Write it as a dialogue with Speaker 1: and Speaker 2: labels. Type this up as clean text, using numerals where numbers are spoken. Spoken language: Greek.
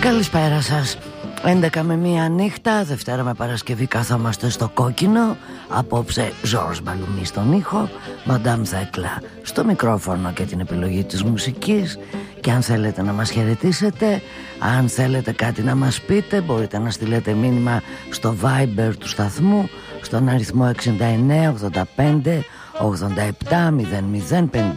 Speaker 1: Καλησπέρα σας. 11 με 1 νύχτα, Δευτέρα με Παρασκευή καθόμαστε στο κόκκινο. Απόψε Ζόρς Μπαλουμί στον ήχο, Μαντάμ Θέκλα στο μικρόφωνο και την επιλογή της μουσικής. Και αν θέλετε να μας χαιρετήσετε, αν θέλετε κάτι να μας πείτε, μπορείτε να στείλετε μήνυμα στο Viber του σταθμού στον αριθμό 69 85 87 00 50.